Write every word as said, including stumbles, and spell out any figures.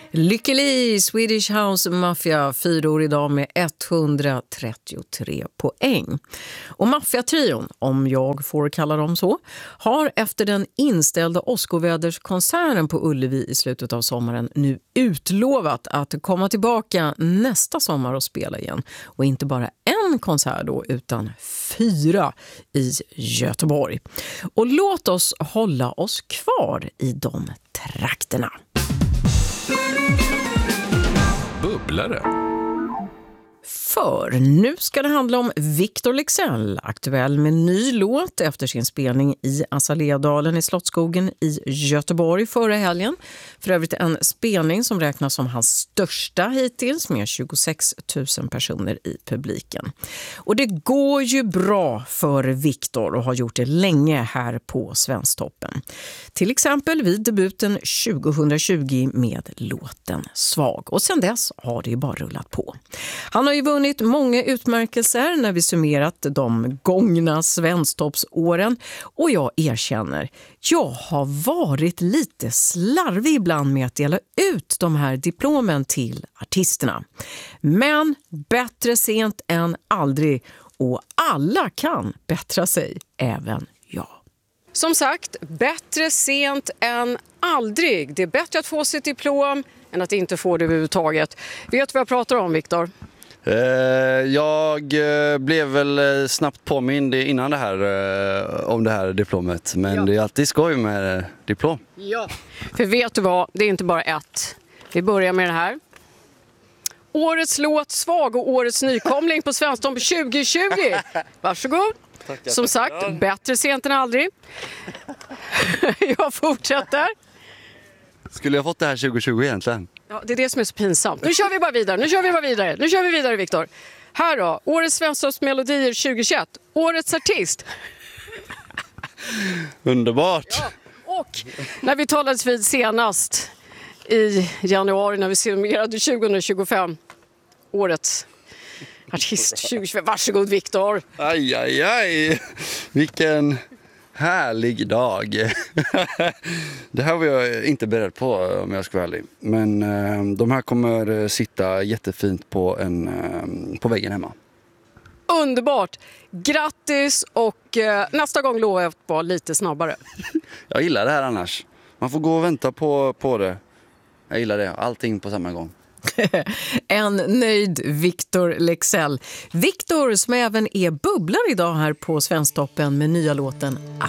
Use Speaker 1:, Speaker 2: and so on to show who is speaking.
Speaker 1: Lykke Li, Swedish House Mafia, fyra år idag med etthundratrettiotre poäng. Och Mafia-trion, om jag får kalla dem så, har efter den inställda Oscarväderskonserten på Ullevi i slutet av sommaren nu utlovat att komma tillbaka nästa sommar och spela igen. Och inte bara en konsert då, utan fyra i Göteborg. Och låt oss hålla oss kvar i de trakterna.
Speaker 2: Bubblare.
Speaker 1: För nu ska det handla om Victor Leksell, aktuell med ny låt efter sin spelning i Azaleadalen i Slottsskogen i Göteborg förra helgen. För övrigt en spelning som räknas som hans största hittills med tjugosex tusen personer i publiken. Och det går ju bra för Victor och har gjort det länge här på Svensktoppen. Till exempel vid debuten tjugohundratjugo med låten Svag. Och sen dess har det ju bara rullat på. Han har ju vunnit många utmärkelser när vi summerat de gångna Svensktoppsåren. Och jag erkänner, jag har varit lite slarvig ibland med att dela ut de här diplomen till artisterna. Men bättre sent än aldrig, och alla kan bättra sig, även jag. Som sagt, bättre sent än aldrig. Det är bättre att få sitt diplom än att inte få det överhuvudtaget. Vet du vad jag pratar om, Victor?
Speaker 3: Uh, jag uh, blev väl uh, snabbt påmind innan det här uh, om det här diplomet. Men ja. Det är alltid skoj med uh, diplom.
Speaker 1: Ja, för vet du vad? Det är inte bara ett. Vi börjar med det här. Årets låt Svag och årets nykomling på Svensktoppen tjugo tjugo. Varsågod. Tackar, Som sagt, tackar. Bättre sent än aldrig. Jag fortsätter.
Speaker 3: Skulle jag fått det här tjugo tjugo egentligen?
Speaker 1: Ja, det är det som är så pinsamt. Nu kör vi bara vidare, nu kör vi bara vidare, nu kör vi vidare, Victor. Här då, årets Svensktoppsmelodier tjugohundratjugoett. Årets artist.
Speaker 3: Underbart.
Speaker 1: Ja, och när vi talades vid senast i januari när vi summerade tjugohundratjugofem. Årets artist tjugohundratjugofem. Varsågod, Victor.
Speaker 3: Aj, aj, aj. Vilken härlig dag. Det här var jag inte beredd på, om jag ska vara ärlig. Men eh, de här kommer sitta jättefint på, en, eh, på väggen hemma.
Speaker 1: Underbart. Grattis, och eh, nästa gång lovar jag att vara lite snabbare.
Speaker 3: Jag gillar det här annars. Man får gå och vänta på, på det. Jag gillar det. Allting på samma gång.
Speaker 1: En nöjd Victor Leksell. Victor som även är bubblare idag här på Svensktoppen med nya låten